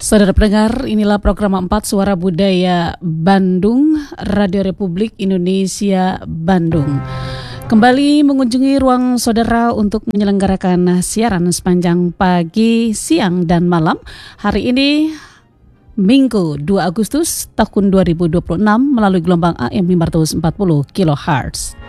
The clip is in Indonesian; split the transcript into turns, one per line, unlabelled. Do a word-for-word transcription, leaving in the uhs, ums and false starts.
Saudara pendengar, inilah program empat Suara Budaya Bandung, Radio Republik Indonesia Bandung. Kembali mengunjungi ruang saudara untuk menyelenggarakan siaran sepanjang pagi, siang, dan malam. Hari ini, Minggu dua Agustus tahun dua ribu dua puluh enam melalui gelombang A M lima ratus empat puluh kilohertz.